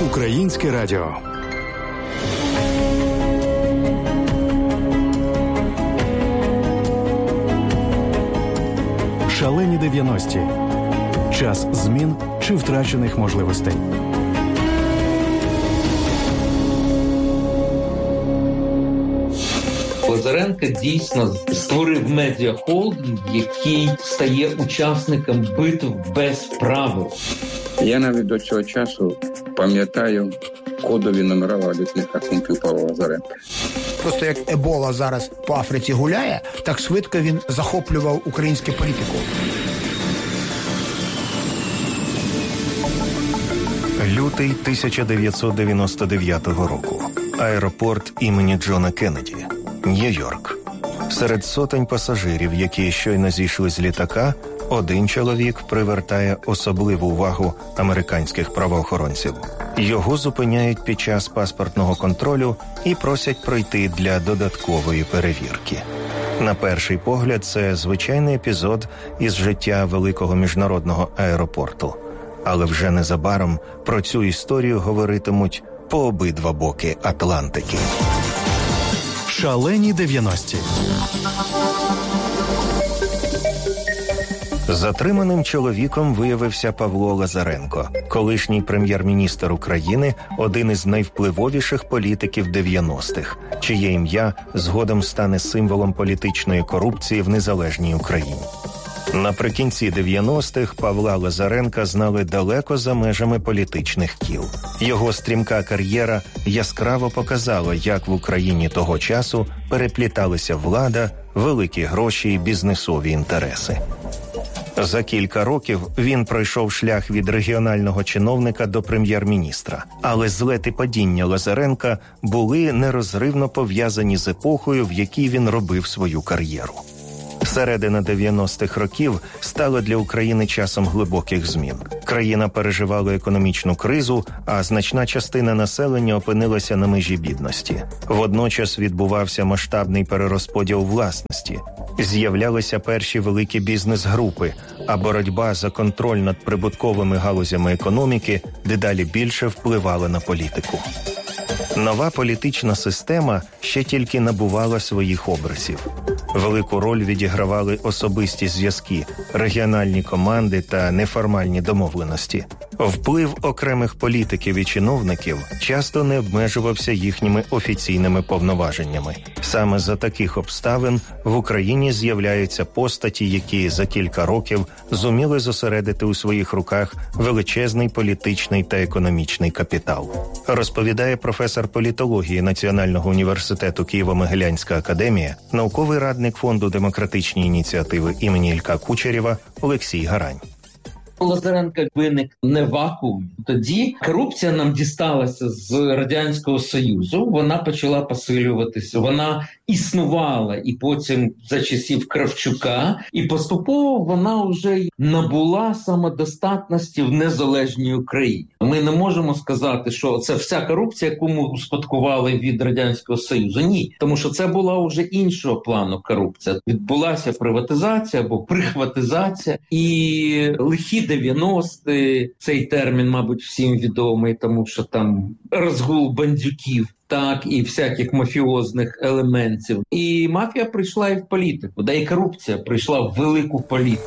Українське радіо. Шалені 90-ті. Час змін чи втрачених можливостей. Лазаренко дійсно створив медіахолдинг, який стає учасником битв без правил. Я навіть до цього часу пам'ятаю кодові номера валютних рахунків Павла Лазаренка. Просто як Ебола зараз по Африці гуляє, так швидко він захоплював українську політику. Лютий 1999 року. Аеропорт імені Джона Кеннеді. Нью-Йорк. Серед сотень пасажирів, які щойно зійшли з літака, один чоловік привертає особливу увагу американських правоохоронців. Його зупиняють під час паспортного контролю і просять пройти для додаткової перевірки. На перший погляд, це звичайний епізод із життя великого міжнародного аеропорту. Але вже незабаром про цю історію говоритимуть по обидва боки Атлантики. Шалені 90-ті. Затриманим чоловіком виявився Павло Лазаренко, колишній прем'єр-міністр України, один із найвпливовіших політиків 90-х, чиє ім'я згодом стане символом політичної корупції в незалежній Україні. Наприкінці 90-х Павла Лазаренка знали далеко за межами політичних кіл. Його стрімка кар'єра яскраво показала, як в Україні того часу перепліталися влада, великі гроші і бізнесові інтереси. За кілька років він пройшов шлях від регіонального чиновника до прем'єр-міністра. Але злети падіння Лазаренка були нерозривно пов'язані з епохою, в якій він робив свою кар'єру. Середина 90-х років стала для України часом глибоких змін. Країна переживала економічну кризу, а значна частина населення опинилася на межі бідності. Водночас відбувався масштабний перерозподіл власності. З'являлися перші великі бізнес-групи, а боротьба за контроль над прибутковими галузями економіки дедалі більше впливала на політику. Нова політична система ще тільки набувала своїх обрисів. Велику роль відігравали особисті зв'язки, регіональні команди та неформальні домовленості. Вплив окремих політиків і чиновників часто не обмежувався їхніми офіційними повноваженнями. Саме за таких обставин в Україні з'являються постаті, які за кілька років зуміли зосередити у своїх руках величезний політичний та економічний капітал. Розповідає професор політології Національного університету Києво-Могилянська академія, науковий радник Фонду демократичні ініціативи імені Ілька Кучерєва Олексій Гарань. Лазаренка виник не вакуум. Тоді корупція нам дісталася з Радянського Союзу, вона почала посилюватися, вона існувала і потім за часів Кравчука, і поступово вона вже набула самодостатності в незалежній Україні. Ми не можемо сказати, що це вся корупція, яку ми успадкували від Радянського Союзу. Ні, тому що це була вже іншого плану корупція. Відбулася приватизація або прихватизація, і лихі 90-ті, цей термін, мабуть, всім відомий, тому що там розгул бандюків, так, і всяких мафіозних елементів. І мафія прийшла і в політику, да і корупція прийшла в велику політику.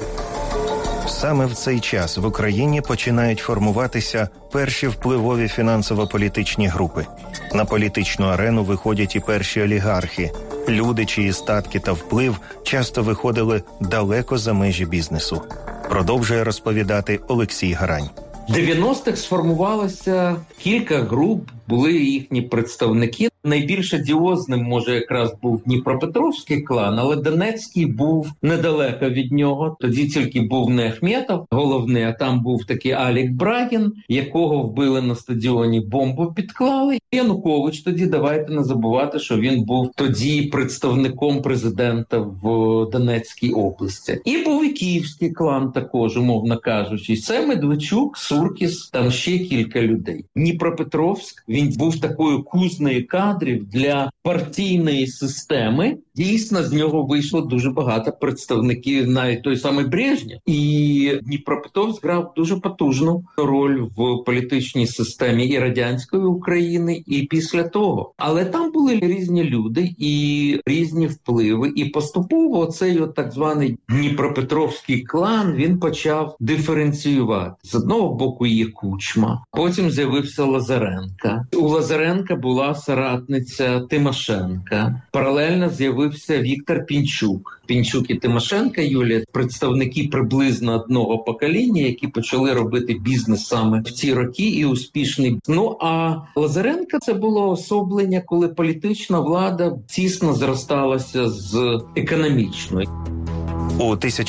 Саме в цей час в Україні починають формуватися перші впливові фінансово-політичні групи. На політичну арену виходять і перші олігархи. Люди, чиї статки та вплив часто виходили далеко за межі бізнесу. Продовжує розповідати Олексій Гарань. В 90-х сформувалося кілька груп, були їхні представники. Найбільш одіозним, може, якраз був Дніпропетровський клан, але Донецький був недалеко від нього. Тоді тільки був не Ахметов головний, а там був такий Алік Брагін, якого вбили на стадіоні, бомбу підклали. Янукович тоді, давайте не забувати, що він був тоді представником президента в Донецькій області. І був і Київський клан також, умовно кажучи. Це Медведчук, Суркіс, там ще кілька людей. Дніпропетровськ, він був такою кузнею кадрів для партійної системи, Дійсно, з нього вийшло дуже багато представників, навіть той самий Брежнєв. І Дніпропетровськ грав дуже потужну роль в політичній системі і радянської України, і після того. Але там були різні люди і різні впливи. І поступово цей так званий Дніпропетровський клан, він почав диференціювати. З одного боку є Кучма, потім з'явився Лазаренко. У Лазаренка була соратниця Тимошенка. Паралельно з'явився Віктор Пінчук. Пінчук і Тимошенко, Юлія, представники приблизно одного покоління, які почали робити бізнес саме в ці роки і успішний. Ну, а Лазаренко – це було особлення, коли політична влада тісно зросталася з економічною. У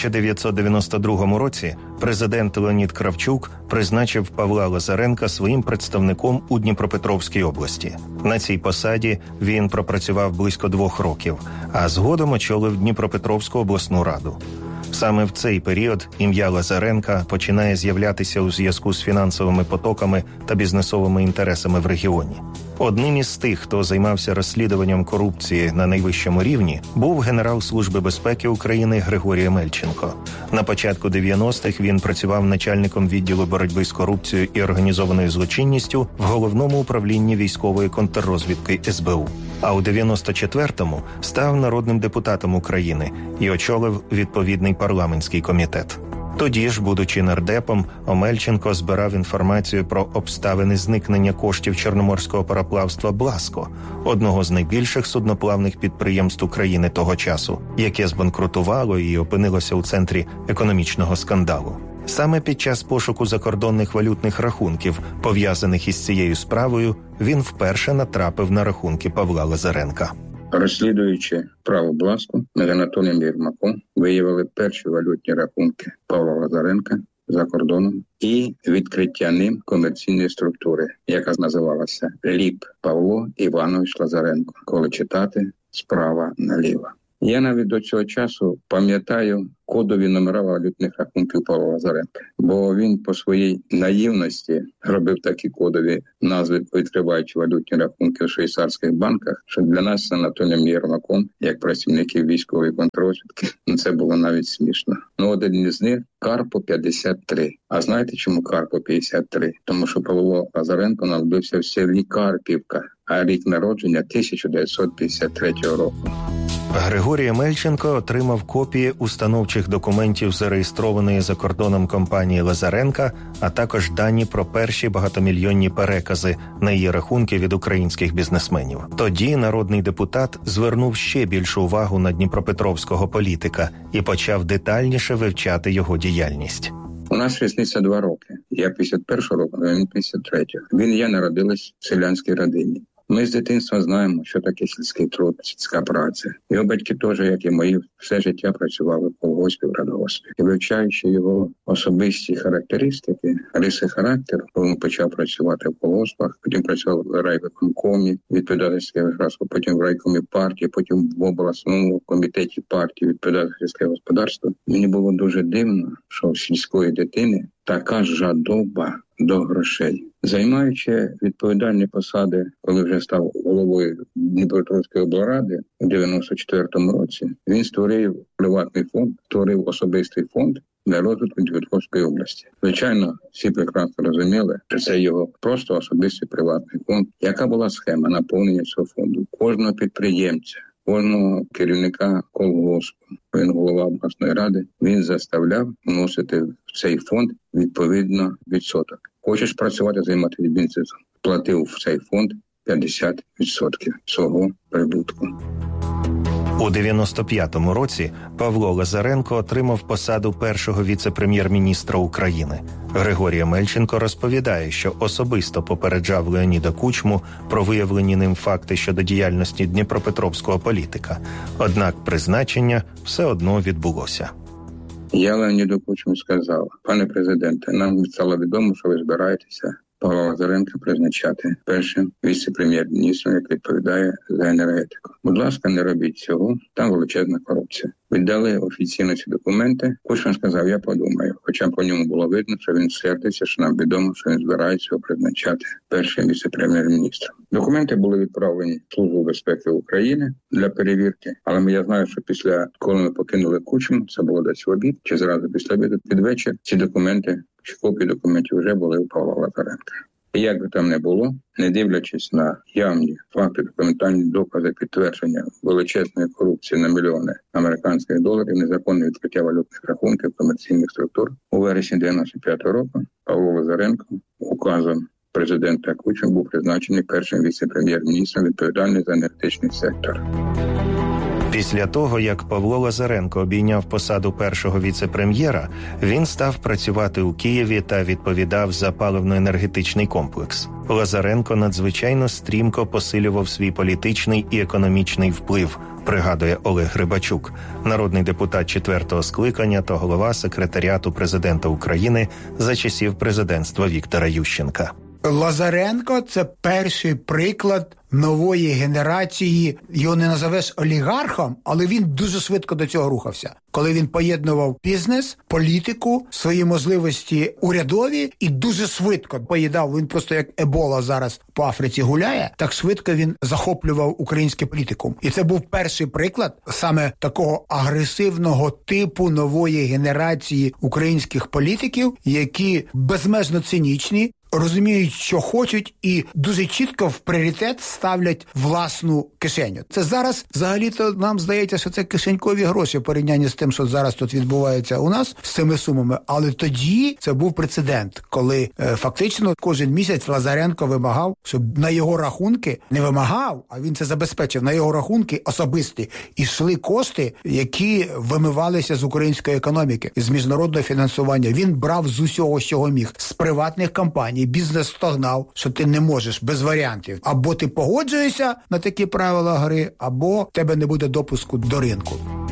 1992 році президент Леонід Кравчук призначив Павла Лазаренка своїм представником у Дніпропетровській області. На цій посаді він пропрацював близько 2 років, а згодом очолив Дніпропетровську обласну раду. Саме в цей період ім'я Лазаренка починає з'являтися у зв'язку з фінансовими потоками та бізнесовими інтересами в регіоні. Одним із тих, хто займався розслідуванням корупції на найвищому рівні, був генерал Служби безпеки України Григорій Омельченко. На початку 90-х він працював начальником відділу боротьби з корупцією і організованою злочинністю в Головному управлінні військової контррозвідки СБУ. А у 94-му став народним депутатом України і очолив відповідний парламентський комітет. Тоді ж, будучи нардепом, Омельченко збирав інформацію про обставини зникнення коштів чорноморського пароплавства «Бласко», одного з найбільших судноплавних підприємств України того часу, яке збанкрутувало і опинилося у центрі економічного скандалу. Саме під час пошуку закордонних валютних рахунків, пов'язаних із цією справою, він вперше натрапив на рахунки Павла Лазаренка. Розслідуючи справу «Бласко» над Анатолієм Єрмаком, виявили перші валютні рахунки Павла Лазаренка за кордоном і відкриття ним комерційної структури, яка називалася «Ліп Павло Іванович Лазаренко», коли читати справа наліво. Я навіть до цього часу пам'ятаю кодові номера валютних рахунків Павла Лазаренка, бо він по своїй наївності робив такі кодові назви, відкриваючи валютні рахунки в швейцарських банках, що для нас з Анатолієм Єрмаком, як працівників військової контррозвідки, це було навіть смішно. Ну, один із них – Карпо 53. А знаєте, чому Карпо 53? Тому що Павло Лазаренко народився в селі Карпівка, а рік народження 1953 року. Григорій Омельченко отримав копії установчих документів зареєстрованої за кордоном компанії Лазаренка, а також дані про перші багатомільйонні перекази на її рахунки від українських бізнесменів. Тоді народний депутат звернув ще більшу увагу на дніпропетровського політика і почав детальніше вивчати його діяльність. У нас різниця 2 роки. Я 51-го року, а він 53-го. Він і я народились в селянській родині. Ми з дитинства знаємо, що таке сільський труд, сільська праця. Його батьки теж, як і мої, все життя працювали в колгоспі, в радгоспі. І вивчаючи його особисті характеристики, риси характеру, коли він почав працювати в колгоспах, потім працював в райвиконкомі, відповідальності гражданства, потім в райкомі партії, потім в обласному комітеті партії відповідальності господарства. Мені було дуже дивно, що в сільської дитини така жадоба до грошей. Займаючи відповідальні посади, коли вже став головою Дніпропетровської облради у 94-му році, він створив приватний фонд, створив особистий фонд для розвитку Дніпропетровської області. Звичайно, всі прекрасно розуміли, що це його просто особистий приватний фонд. Яка була схема наповнення цього фонду? Кожного підприємця, кожного керівника колгоспу, він голова обласної ради, він заставляв вносити в цей фонд відповідно відсоток. Хочеш працювати, займатися бізнесом, платив в цей фонд 50% свого прибутку. У 95-му році Павло Лазаренко отримав посаду першого віце-прем'єр-міністра України. Григорій Омельченко розповідає, що особисто попереджав Леоніда Кучму про виявлені ним факти щодо діяльності дніпропетровського політика. Однак призначення все одно відбулося. Я Леоніду Кучму сказав: пане президенте, нам стало відомо, що ви збираєтеся Павла Лазаренка призначати першим віце-прем'єр-міністром, який відповідає за енергетику. Будь ласка, не робіть цього, там величезна корупція. Віддали офіційно ці документи. Кучма сказав, я подумаю. Хоча по ньому було видно, що він сердиться, що нам відомо, що він збирається його призначати першим віце-прем'єр-міністром. Документи були відправлені в Службу безпеки України для перевірки. Але я знаю, що після, коли ми покинули Кучму, це було десь в обід, чи зразу після обіду, під вечір, ці документи, чи копії документів вже були у Павла Лазаренка. І як би там не було, не дивлячись на явні факти, документальні докази підтвердження величезної корупції на мільйони американських доларів, незаконне відкриття валютних рахунків комерційних структур, у вересні 95-го року Павло Лазаренко указом президента Кучми був призначений першим віце-прем'єр-міністром, відповідальним за енергетичний сектор. Після того, як Павло Лазаренко обійняв посаду першого віце-прем'єра, він став працювати у Києві та відповідав за паливно-енергетичний комплекс. Лазаренко надзвичайно стрімко посилював свій політичний і економічний вплив, пригадує Олег Рибачук, народний депутат 4-го скликання та голова секретаріату президента України за часів президентства Віктора Ющенка. Лазаренко – це перший приклад нової генерації. Його не назовеш олігархом, але він дуже швидко до цього рухався. Коли він поєднував бізнес, політику, свої можливості урядові і дуже швидко поїдав, він просто як ебола зараз по Африці гуляє, так швидко він захоплював український політикум. І це був перший приклад саме такого агресивного типу нової генерації українських політиків, які безмежно цинічні, розуміють, що хочуть, і дуже чітко в пріоритет ставлять власну кишеню. Це зараз, взагалі-то, нам здається, що це кишенькові гроші в порівнянні з тим, що зараз тут відбувається у нас з цими сумами. Але тоді це був прецедент, коли фактично кожен місяць Лазаренко вимагав, щоб на його рахунки, не вимагав, а він це забезпечив, на його рахунки особисті йшли кошти, які вимивалися з української економіки, з міжнародного фінансування. Він брав з усього, що міг, з приватних компаній. Бізнес стогнав, що ти не можеш без варіантів. Або ти погоджуєшся на такі правила гри, або в тебе не буде допуску до ринку.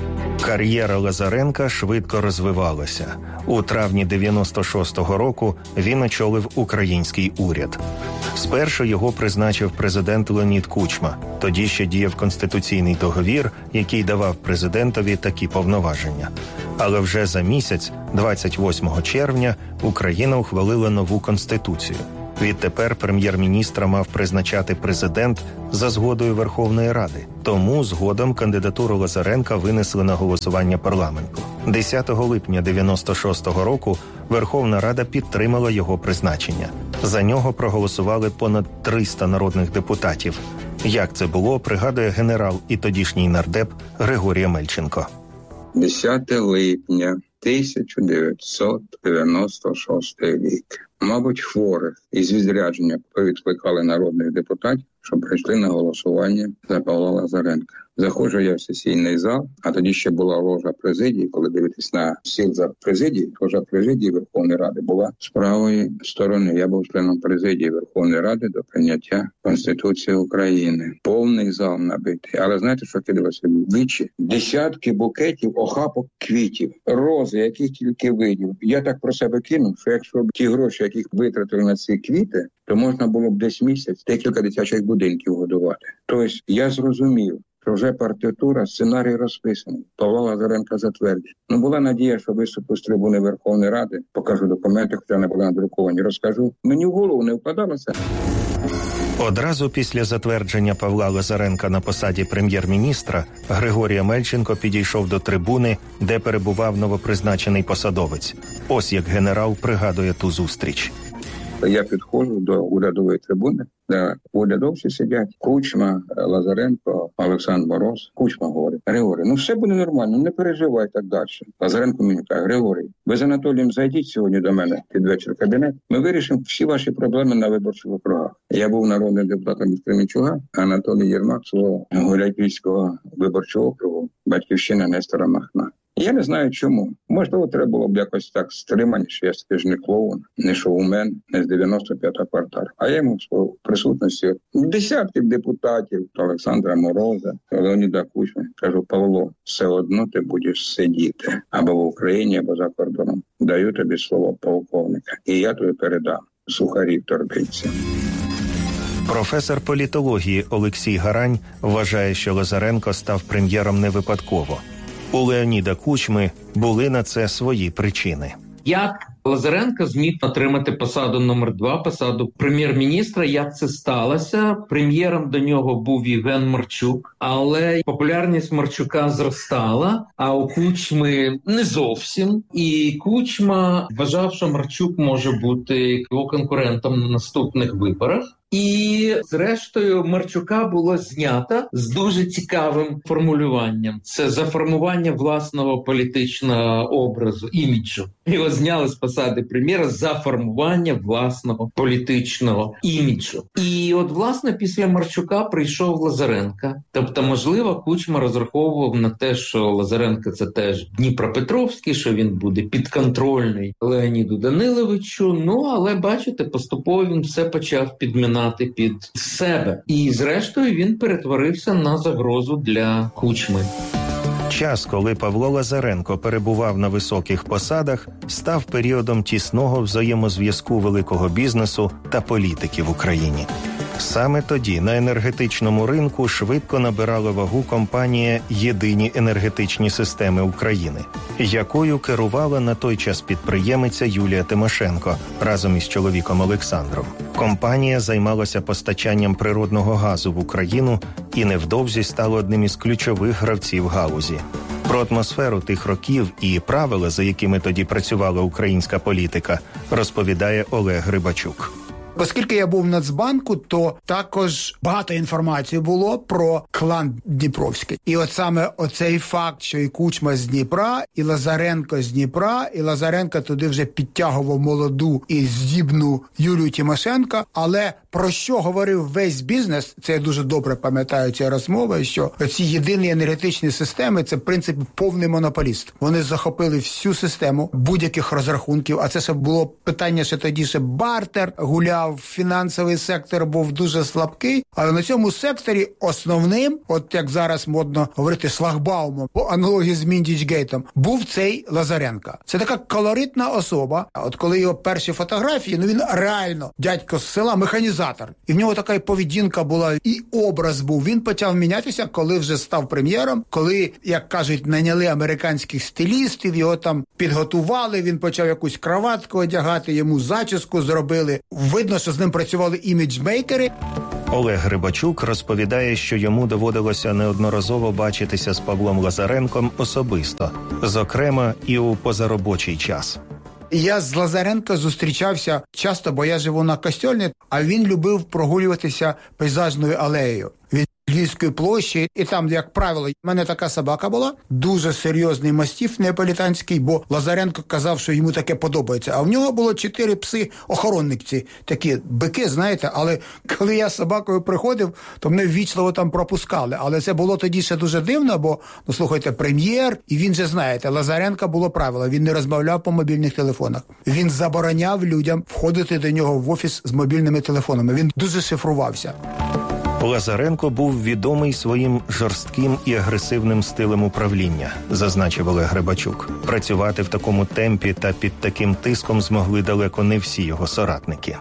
Кар'єра Лазаренка швидко розвивалася. У травні 96-го року він очолив український уряд. Спершу його призначив президент Леонід Кучма. Тоді ще діяв конституційний договір, який давав президентові такі повноваження. Але вже за місяць, 28 червня, Україна ухвалила нову конституцію. Відтепер прем'єр-міністра мав призначати президент за згодою Верховної Ради. Тому згодом кандидатуру Лазаренка винесли на голосування парламенту. 10 липня 96-го року Верховна Рада підтримала його призначення. За нього проголосували понад 300 народних депутатів. Як це було, пригадує генерал і тодішній нардеп Григорій Омельченко. 10 липня 1996 рік. Мабуть, хворих із відрядження повідкликали народних депутатів, щоб прийшли на голосування за Павла Лазаренка. Заходжу я в сесійний зал, а тоді ще була ложа президії. Коли дивитись на стіл за президії, ложа президії Верховної Ради була з правої сторони. Я був членом президії Верховної Ради до прийняття Конституції України. Повний зал набитий. Але знаєте, що кидалося в вічі? Десятки букетів, охапок квітів, рози, яких тільки видів. Я так про себе кинув, що якщо б ті гроші, яких витратили на ці квіти, то можна було б десь місяць декілька дитячих будинків годувати. Тобто я зрозумів, що вже партитура, сценарій розписаний. Павла Лазаренка затвердить. Була надія, що виступлю з трибуни Верховної Ради, покажу документи, хоча не були надруковані, розкажу. Мені в голову не вкладалося. Одразу після затвердження Павла Лазаренка на посаді прем'єр-міністра Григорій Омельченко підійшов до трибуни, де перебував новопризначений посадовець. Ось як генерал пригадує ту зустріч. Я підходжу до урядової трибуни, де урядовці сидять. Кучма, Лазаренко, Олександр Мороз. Кучма говорить: Григорій, все буде нормально, не переживай, так далі. Лазаренко мені каже: Григорій, ви з Анатолієм зайдіть сьогодні до мене під вечір в кабінет. Ми вирішимо всі ваші проблеми на виборчих округах. Я був народним депутатом від Кременчуга, Анатолій Єрмак свого Гуляйпільського виборчого округу, батьківщина Нестора Махна. Я не знаю чому. Можливо, треба було б якось так стриманіше. Я ж не клоун, не шоумен, не з 95-го кварталу. А я йому в присутності десятків депутатів, Олександра Мороза, Леоніда Кучми, кажу: Павло, все одно ти будеш сидіти або в Україні, або за кордоном. Даю тобі слово полковника. І я тобі передам сухарі в торбинці. Професор політології Олексій Гарань вважає, що Лазаренко став прем'єром не випадково. У Леоніда Кучми були на це свої причини. Як Лазаренко зміг отримати посаду номер 2, посаду прем'єр-міністра? Як це сталося? Прем'єром до нього був Євген Марчук, але популярність Марчука зростала, а у Кучми не зовсім. І Кучма вважав, що Марчук може бути його конкурентом на наступних виборах. І, зрештою, Марчука було знято з дуже цікавим формулюванням. Це за формування власного політичного образу, іміджу. Його зняли з посади прем'єра за формування власного політичного іміджу. І от, власне, після Марчука прийшов Лазаренко. Тобто, можливо, Кучма розраховував на те, що Лазаренко – це теж Дніпропетровський, що він буде підконтрольний Леоніду Даниловичу. Ну, але, бачите, поступово він все почав підмінати під себе. І, зрештою, він перетворився на загрозу для Кучми. Час, коли Павло Лазаренко перебував на високих посадах, став періодом тісного взаємозв'язку великого бізнесу та політики в Україні. Саме тоді на енергетичному ринку швидко набирала вагу компанія «Єдині енергетичні системи України», якою керувала на той час підприємиця Юлія Тимошенко разом із чоловіком Олександром. Компанія займалася постачанням природного газу в Україну і невдовзі стала одним із ключових гравців галузі. Про атмосферу тих років і правила, за якими тоді працювала українська політика, розповідає Олег Рибачук. Оскільки я був в Нацбанку, то також багато інформації було про клан Дніпровський. І от саме оцей факт, що і Кучма з Дніпра, і Лазаренко з Дніпра, і Лазаренко туди вже підтягував молоду і здібну Юлію Тимошенко. Але про що говорив весь бізнес, це я дуже добре пам'ятаю ці розмови, що ці єдині енергетичні системи – це, в принципі, повний монополіст. Вони захопили всю систему будь-яких розрахунків, а це ще було питання, що тоді ще бартер гуляв, фінансовий сектор був дуже слабкий, але на цьому секторі основним, от як зараз модно говорити шлагбаумом, по аналогії з Міндічгейтом, був цей Лазаренко. Це така колоритна особа. От коли його перші фотографії, він реально дядько з села, механізатор. І в нього така поведінка була, і образ був. Він почав мінятися, коли вже став прем'єром, коли, як кажуть, наняли американських стилістів, його там підготували, він почав якусь краватку одягати, йому зачіску зробили. Видно, що з ним працювали іміджмейкери. Олег Рибачук розповідає, що йому доводилося неодноразово бачитися з Павлом Лазаренком особисто, зокрема і у позаробочий час. Я з Лазаренко зустрічався часто, бо я живу на Костьольні, а він любив прогулюватися пейзажною алеєю від Львівської площі. І там, як правило, в мене така собака була, дуже серйозний мастиф неаполітанський, бо Лазаренко казав, що йому таке подобається. А в нього було 4 пси-охоронниці, такі бики, знаєте, але коли я з собакою приходив, то мене ввічливо там пропускали. Але це було тоді ще дуже дивно, бо, слухайте, прем'єр, і він же, знаєте, Лазаренко було правило, він не розмовляв по мобільних телефонах. Він забороняв людям входити до нього в офіс з мобільними телефонами. Він дуже шифрувався. Лазаренко був відомий своїм жорстким і агресивним стилем управління, зазначив Олег Рибачук. Працювати в такому темпі та під таким тиском змогли далеко не всі його соратники.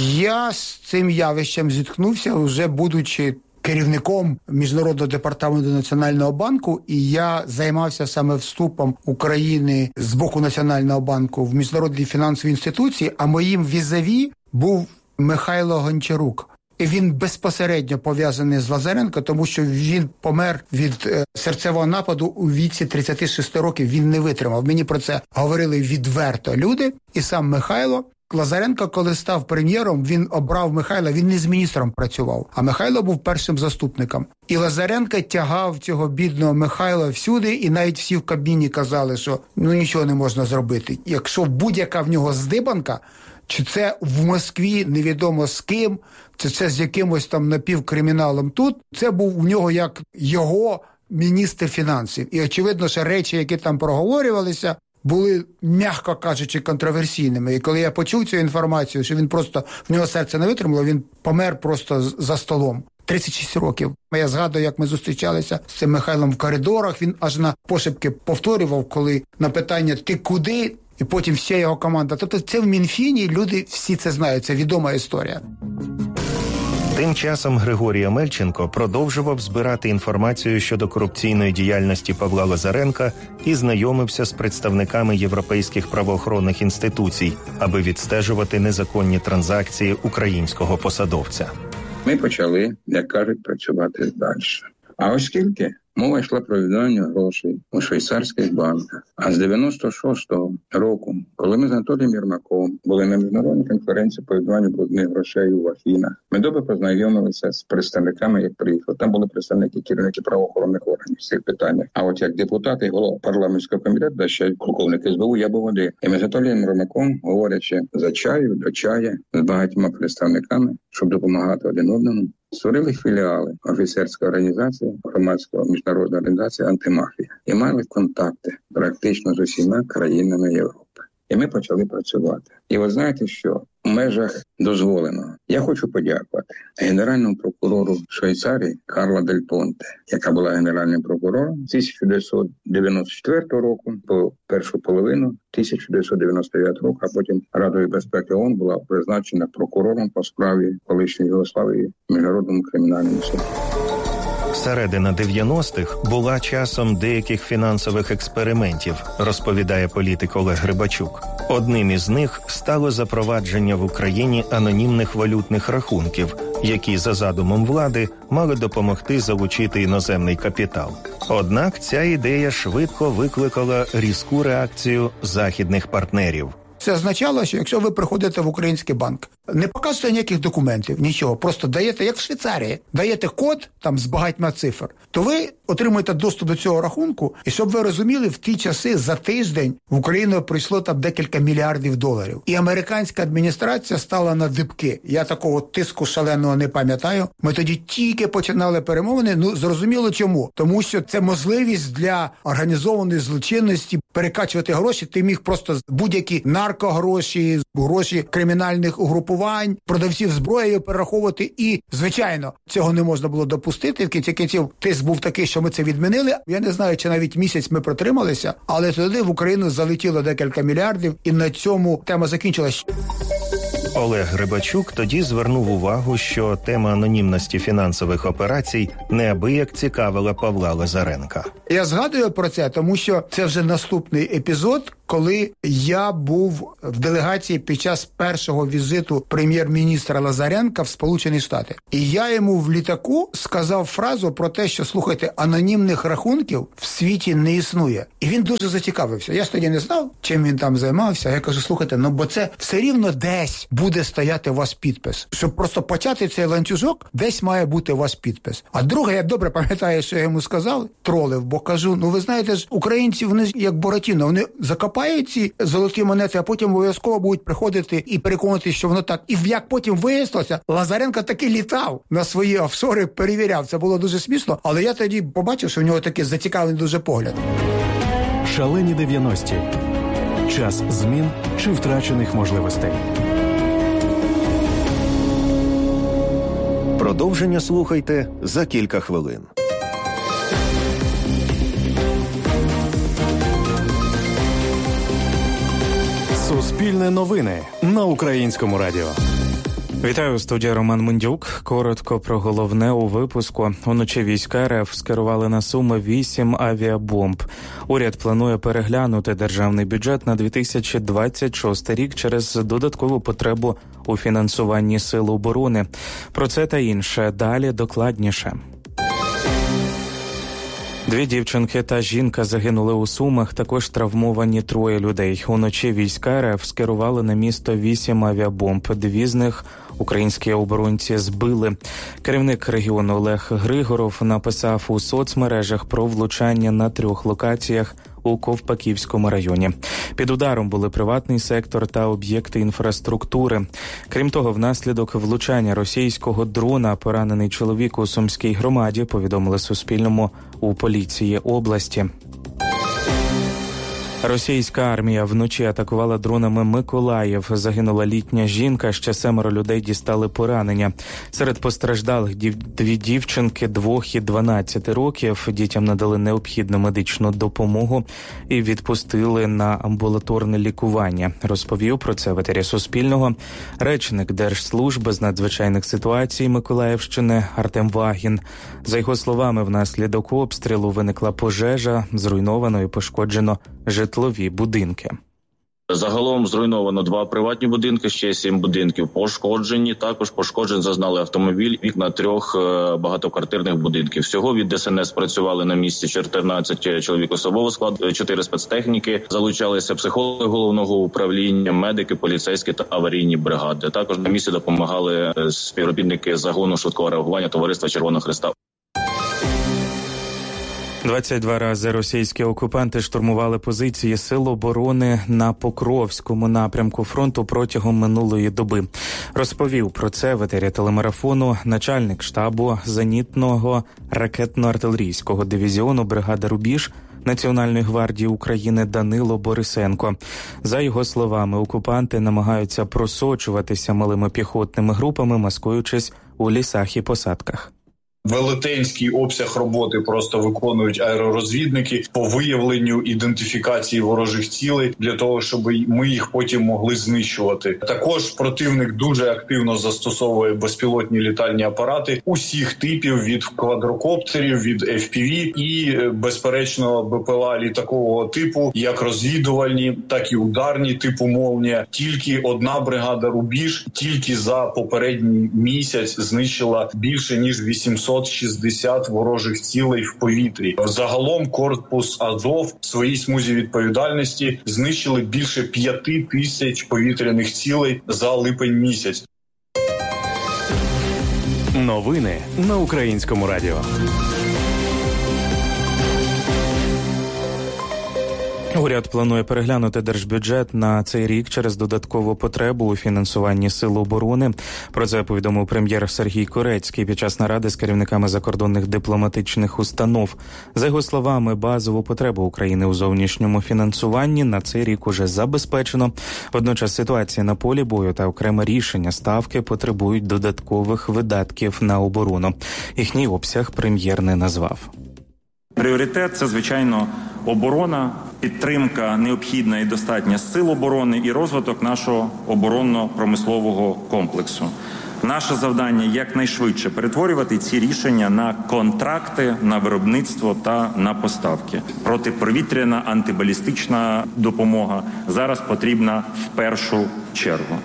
Я з цим явищем зіткнувся, вже будучи керівником Міжнародного департаменту Національного банку, і я займався саме вступом України з боку Національного банку в міжнародні фінансові інституції, а моїм візаві був Михайло Гончарук. І він безпосередньо пов'язаний з Лазаренко, тому що він помер від серцевого нападу у віці 36 років. Він не витримав. Мені про це говорили відверто люди. І сам Михайло. Лазаренко, коли став прем'єром, він обрав Михайла, він не з міністром працював, а Михайло був першим заступником. І Лазаренко тягав цього бідного Михайла всюди, і навіть всі в Кабміні казали, що нічого не можна зробити. Якщо будь-яка в нього здибанка, чи це в Москві невідомо з ким, чи це з якимось там напівкриміналом тут, це був у нього як його міністр фінансів. І очевидно, що речі, які там проговорювалися, були, м'яко кажучи, контроверсійними. І коли я почув цю інформацію, що він просто, в нього серце не витримало, він помер просто за столом. 36 років. Я згадую, як ми зустрічалися з цим Михайлом в коридорах, він аж на пошепки повторював, коли на питання «ти куди?» і потім вся його команда. Тобто це в Мінфіні, люди всі це знають, це відома історія. Тим часом Григорій Омельченко продовжував збирати інформацію щодо корупційної діяльності Павла Лазаренка і знайомився з представниками європейських правоохоронних інституцій, аби відстежувати незаконні транзакції українського посадовця. Ми почали, як кажуть, працювати далі. А оскільки мова йшла про відмивання грошей у швейцарських банках, а з 96-го року, коли ми з Анатолієм Єрмаком були на міжнародній конференції по відмиванню брудних грошей у Афінах, ми добре познайомилися з представниками, як приїхали. Там були представники, керівники правоохоронних органів в цих питаннях. А от як депутати і голова парламентського комітету, да ще полковник СБУ, я був один. І ми з Анатолієм Єрмаком, говорячи за чаю, до чая, з багатьма представниками, щоб допомагати один одному, створили філіали офіцерської організації, громадської міжнародної організації «Антимафія» і мали контакти практично з усіма країнами Європи. І ми почали працювати. І ви знаєте, що в межах дозволеного я хочу подякувати генеральному прокурору Швейцарії Карло Дель Понте, яка була генеральним прокурором з 1994 року по першу половину 1999 року, а потім Радою безпеки ООН була призначена прокурором по справі колишньої Югославії в Міжнародному кримінальному суді. Середина 90-х була часом деяких фінансових експериментів, розповідає політик Олег Грибачук. Одним із них стало запровадження в Україні анонімних валютних рахунків, які, за задумом влади, мали допомогти залучити іноземний капітал. Однак ця ідея швидко викликала різку реакцію західних партнерів. Це означало, що якщо ви приходите в український банк, не показуєте ніяких документів, нічого, просто даєте, як в Швейцарії, даєте код там з багатьма цифр, то ви отримуєте доступ до цього рахунку, і щоб ви розуміли, в ті часи за тиждень в Україну прийшло там декілька мільярдів доларів. І американська адміністрація стала на дибки. Я такого тиску шаленого не пам'ятаю. Ми тоді тільки починали перемовини, зрозуміло чому. Тому що це можливість для організованої злочинності перекачувати гроші. Ти міг просто будь-які наркогроші, гроші кримінальних угрупувань, продавців зброєю перераховувати. І, звичайно, цього не можна було допустити. В кінці кінців тиск був такий, що ми це відмінили. Я не знаю, чи навіть місяць ми протрималися, але туди в Україну залетіло декілька мільярдів, і на цьому тема закінчилась. Олег Грибачук тоді звернув увагу, що тема анонімності фінансових операцій неабияк цікавила Павла Лазаренка. Я згадую про це, тому що це вже наступний епізод, коли я був в делегації під час першого візиту прем'єр-міністра Лазаренка в Сполучені Штати. І я йому в літаку сказав фразу про те, що, слухайте, анонімних рахунків в світі не існує. І він дуже зацікавився. Я ж тоді не знав, чим він там займався. Я кажу, слухайте, бо це все рівно десь буде стояти у вас підпис. Щоб просто почати цей ланцюжок, десь має бути у вас підпис. А друге, я добре пам'ятаю, що я йому сказав, тролив, бо кажу, ви знаєте ж, українці, вони як Буратіно, вони закопають ці золоті монети, а потім обов'язково будуть приходити і переконати, що воно так. І як потім вияснилося, Лазаренко таки літав на свої офшори, перевіряв. Це було дуже смішно, але я тоді побачив, що в нього такий зацікавлений дуже погляд. Шалені 90-ті. Час змін чи втрачених можливостей. Продовження слухайте за кілька хвилин. Суспільне новини на Українському радіо. Вітаю, студія Роман Мундюк. Коротко про головне у випуску. Уночі війська РФ скерували на Суми 8 авіабомб. Уряд планує переглянути державний бюджет на 2026 рік через додаткову потребу у фінансуванні сил оборони. Про це та інше далі докладніше. 2 дівчинки та жінка загинули у Сумах, також травмовані 3 людей. Уночі війська РФ скерували на місто 8 авіабомб. 2 з них українські оборонці збили. Керівник регіону Олег Григоров написав у соцмережах про влучання на 3 локаціях у Ковпаківському районі. Під ударом були приватний сектор та об'єкти інфраструктури. Крім того, внаслідок влучання російського дрона поранений чоловік у Сумській громаді, повідомили Суспільному у поліції області. Російська армія вночі атакувала дронами Миколаїв. Загинула літня жінка, ще 7 людей дістали поранення. Серед постраждалих 2 дівчинки 2 і 12 років. Дітям надали необхідну медичну допомогу і відпустили на амбулаторне лікування. Розповів про це в етері Суспільного речник Держслужби з надзвичайних ситуацій Миколаївщини Артем Вагін. За його словами, внаслідок обстрілу виникла пожежа, зруйновано і пошкоджено житлові будинки. Загалом зруйновано 2 приватні будинки, ще 7 будинків пошкоджені. Також пошкоджень зазнали автомобіль, вікна 3 багатоквартирних будинків. Всього від ДСНС працювали на місці 14 чоловік особового складу, 4 спецтехніки. Залучалися психологи головного управління, медики, поліцейські та аварійні бригади. Також на місці допомагали співробітники загону швидкого реагування Товариства Червоного Хреста. 22 рази російські окупанти штурмували позиції Сил оборони на Покровському напрямку фронту протягом минулої доби. Розповів про це в етері телемарафону начальник штабу зенітного ракетно-артилерійського дивізіону бригади «Рубіж» Національної гвардії України Данило Борисенко. За його словами, окупанти намагаються просочуватися малими піхотними групами, маскуючись у лісах і посадках. Велетенський обсяг роботи просто виконують аеророзвідники по виявленню, ідентифікації ворожих цілей для того, щоб ми їх потім могли знищувати. Також противник дуже активно застосовує безпілотні літальні апарати усіх типів, від квадрокоптерів, від FPV і, безперечно, БПЛА літакового типу, як розвідувальні, так і ударні типу «Молнія». Тільки одна бригада «Рубіж» тільки за попередній місяць знищила більше ніж 860 ворожих цілей в повітрі. Загалом корпус Азов в своїй смузі відповідальності знищили більше 5000 повітряних цілей за липень місяць. Новини на Українському радіо. Уряд планує переглянути держбюджет на цей рік через додаткову потребу у фінансуванні Сил оборони. Про це повідомив прем'єр Сергій Корецький під час наради з керівниками закордонних дипломатичних установ. За його словами, базову потребу України у зовнішньому фінансуванні на цей рік уже забезпечено. Водночас ситуація на полі бою та окреме рішення ставки потребують додаткових видатків на оборону. Їхній обсяг прем'єр не назвав. Пріоритет – це, звичайно, оборона, підтримка необхідна і достатня сил оборони і розвиток нашого оборонно-промислового комплексу. Наше завдання – якнайшвидше перетворювати ці рішення на контракти, на виробництво та на поставки. Протиповітряна антибалістична допомога зараз потрібна в першу чергу.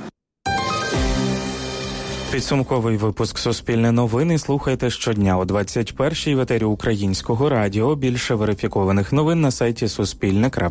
Підсумковий випуск «Суспільне новини» слухайте щодня о 21-й в етері Українського радіо. Більше верифікованих новин на сайті Суспільне.ю.